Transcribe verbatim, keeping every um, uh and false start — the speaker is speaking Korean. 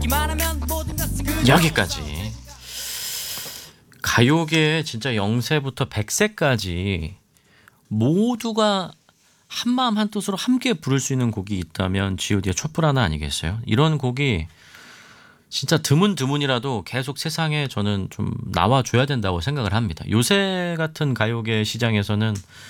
여기까지. 가요계의 진짜 영세부터 백세까지 모두가 한마음 한뜻으로 함께 부를 수 있는 곡이 있다면 지 오 디의 촛불 하나 아니겠어요? 이런 곡이 진짜 드문드문이라도 계속 세상에 저는 좀 나와줘야 된다고 생각을 합니다. 요새 같은 가요계 시장에서는